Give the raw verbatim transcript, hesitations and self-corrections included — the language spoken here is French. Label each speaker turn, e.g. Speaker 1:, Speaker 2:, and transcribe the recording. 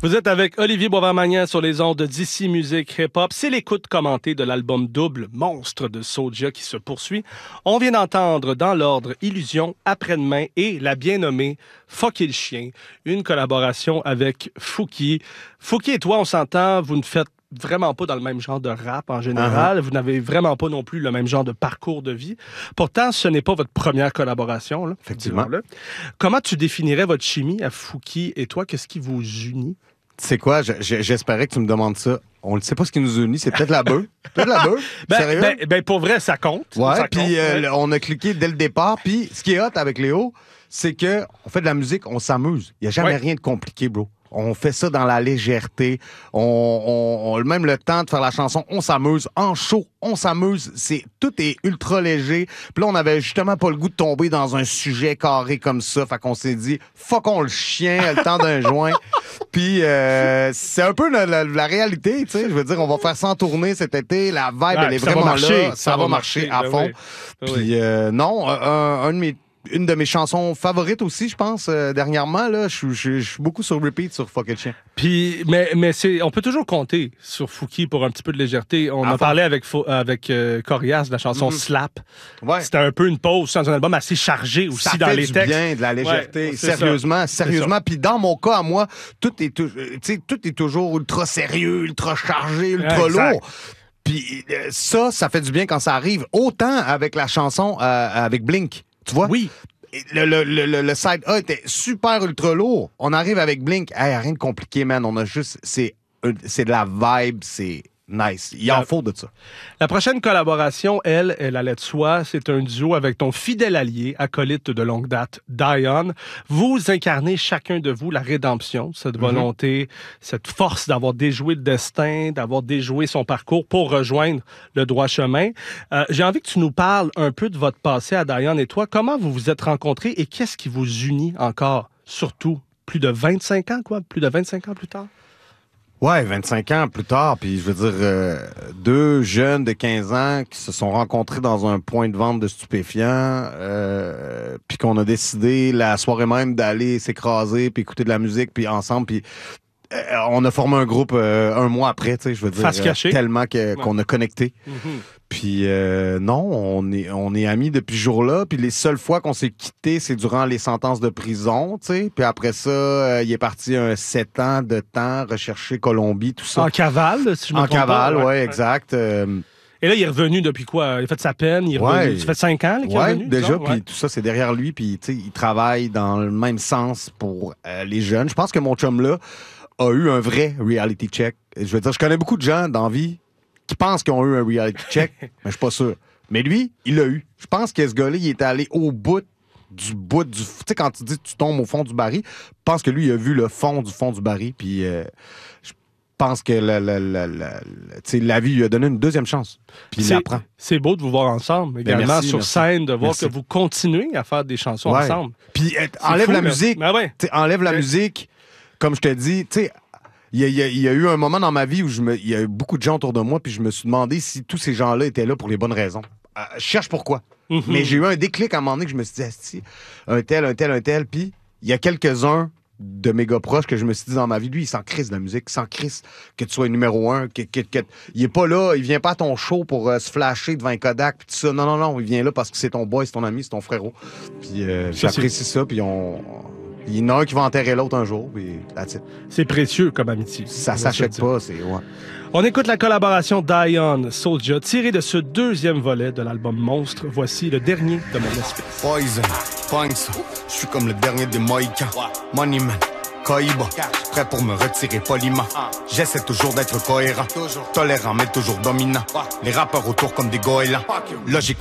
Speaker 1: Vous êtes avec Olivier Boisvert-Magnan sur les ondes d'Ici Musique Hip-Hop. C'est l'écoute commentée de l'album double Monstre de Soulja qui se poursuit. On vient d'entendre dans l'ordre Illusion, Après-demain et la bien nommée Fucker le chien, une collaboration avec Fouki. Fouki et toi, on s'entend, vous ne faites vraiment pas dans le même genre de rap en général. Uh-huh. Vous n'avez vraiment pas non plus le même genre de parcours de vie. Pourtant, ce n'est pas votre première collaboration. Là,
Speaker 2: effectivement.
Speaker 1: Comment tu définirais votre chimie à Fouki et toi? Qu'est-ce qui vous unit?
Speaker 2: Tu sais quoi? Je, je, j'espérais que tu me demandes ça. On ne sait pas ce qui nous unit. C'est peut-être la beuh. Peut-être la beuh.
Speaker 1: ben,
Speaker 2: Sérieux?
Speaker 1: Ben, ben, pour vrai, ça compte.
Speaker 2: Ouais, puis euh,
Speaker 1: ouais.
Speaker 2: on a cliqué dès le départ. Puis ce qui est hot avec Léo, c'est que on fait de la musique, on s'amuse. Il n'y a jamais ouais. rien de compliqué, bro. On fait ça dans la légèreté. On, on, on a même le temps de faire la chanson. On s'amuse. En show, on s'amuse. C'est, tout est ultra léger. Puis là, on avait justement pas le goût de tomber dans un sujet carré comme ça. Fait qu'on s'est dit, fuckons le chien, le temps d'un joint. Puis euh, c'est un peu la, la, la réalité, tu sais. Je veux dire, on va faire ça en tournée cet été. La vibe, ouais, elle est vraiment
Speaker 1: marcher,
Speaker 2: là. Ça, ça va marcher, marcher à fond.
Speaker 1: Ben oui.
Speaker 2: Puis euh, non, un, un de mes Une de mes chansons favorites aussi, je pense, euh, dernièrement, là, je suis beaucoup sur repeat sur Fuck le chien.
Speaker 1: Puis, mais, mais c'est, on peut toujours compter sur Fouki pour un petit peu de légèreté. On en parlait avec, avec euh, Corias de la chanson mm-hmm. Slap. Ouais. C'était un peu une pause dans un album assez chargé aussi
Speaker 2: ça
Speaker 1: dans
Speaker 2: fait
Speaker 1: les
Speaker 2: du
Speaker 1: textes.
Speaker 2: Bien, de la légèreté.
Speaker 1: Ouais,
Speaker 2: sérieusement,
Speaker 1: ça.
Speaker 2: sérieusement. Puis dans mon cas, à moi, tout est, tout, tout est toujours ultra sérieux, ultra chargé, ultra
Speaker 1: ouais,
Speaker 2: lourd. Puis euh, ça, ça fait du bien quand ça arrive. Autant avec la chanson euh, avec Blink, tu vois?
Speaker 1: Oui.
Speaker 2: Le, le, le, le side A était super ultra lourd. On arrive avec Blink. Hey, rien de compliqué, man. On a juste... C'est, c'est de la vibe, c'est nice. Il en la, faut de ça.
Speaker 1: La prochaine collaboration, elle, elle allait de soi. C'est un duo avec ton fidèle allié, acolyte de longue date, Dion. Vous incarnez chacun de vous la rédemption, cette volonté, mm-hmm. cette force d'avoir déjoué le destin, d'avoir déjoué son parcours pour rejoindre le droit chemin. Euh, j'ai envie que tu nous parles un peu de votre passé à Dion et toi. Comment vous vous êtes rencontrés et qu'est-ce qui vous unit encore, surtout plus de vingt-cinq ans, quoi? Plus de vingt-cinq ans plus tard?
Speaker 2: Ouais, vingt-cinq ans plus tard, puis je veux dire, euh, deux jeunes de quinze ans qui se sont rencontrés dans un point de vente de stupéfiants, euh, puis qu'on a décidé la soirée même d'aller s'écraser, puis écouter de la musique, puis ensemble, puis euh, on a formé un groupe euh, un mois après, tu sais, je veux dire,
Speaker 1: face cachée.
Speaker 2: Euh, tellement que, qu'on a connecté.
Speaker 1: Mm-hmm.
Speaker 2: Puis euh, non, on est on est amis depuis ce jour-là. Puis les seules fois qu'on s'est quittés, c'est durant les sentences de prison, tu sais. Puis après ça, euh, il est parti un sept ans de temps rechercher Colombie, tout ça.
Speaker 1: En cavale, si je me
Speaker 2: En
Speaker 1: trompe
Speaker 2: cavale,
Speaker 1: pas.
Speaker 2: ouais, ouais, exact. Euh,
Speaker 1: Et là, il est revenu depuis quoi? Il a fait sa peine, il est revenu.
Speaker 2: Ouais.
Speaker 1: Ça fait cinq ans là, qu'il
Speaker 2: ouais,
Speaker 1: est revenu?
Speaker 2: déjà,
Speaker 1: puis
Speaker 2: ouais. tout ça, c'est derrière lui. Puis tu sais, il travaille dans le même sens pour euh, les jeunes. Je pense que mon chum-là a eu un vrai reality check. Je veux dire, je connais beaucoup de gens dans la vie qui pensent qu'ils ont eu un reality check, mais je suis pas sûr. Mais lui, il l'a eu. Je pense que ce gars-là, il est allé au bout du bout du... Tu sais, quand tu dis que tu tombes au fond du baril, je pense que lui, il a vu le fond du fond du baril, puis euh, je pense que la, la, la, la, la vie lui a donné une deuxième chance, puis il l'apprend.
Speaker 1: C'est beau de vous voir ensemble, également ben merci, sur merci. scène, de voir merci. que vous continuez à faire des chansons ouais. ensemble.
Speaker 2: Puis euh, enlève
Speaker 1: fou,
Speaker 2: la musique.
Speaker 1: Ben ouais.
Speaker 2: Enlève la ouais. musique, comme je te dis, tu sais... Il y, a, il, y a, il y a eu un moment dans ma vie où je me, il y a eu beaucoup de gens autour de moi, puis je me suis demandé si tous ces gens-là étaient là pour les bonnes raisons. Euh, je cherche pourquoi. Mm-hmm. Mais j'ai eu un déclic à un moment donné que je me suis dit, si, un tel, un tel, un tel, puis il y a quelques-uns de mes gars proches que je me suis dit dans ma vie, lui, il s'en crisse de la musique, il s'en crisse que tu sois numéro un, que, que, que, il est pas là, il vient pas à ton show pour euh, se flasher devant un Kodak, puis tout ça. Non, non, non, il vient là parce que c'est ton boy, c'est ton ami, c'est ton frérot. Puis euh, j'apprécie ça, puis on... Il y en a un qui va enterrer l'autre un jour, puis that's it.
Speaker 1: C'est précieux comme amitié.
Speaker 2: Ça s'achète pas, c'est... Ouais.
Speaker 1: On écoute la collaboration Dion Soulja, tirée de ce deuxième volet de l'album Monstre. Voici le dernier de mon espèce.
Speaker 3: Poison, Punks, je suis comme le dernier des Mohicans. Money Man, Cohiba, prêt pour me retirer poliment. J'essaie toujours d'être cohérent, tolérant mais toujours dominant. Les rappeurs autour comme des goélands. Logiquement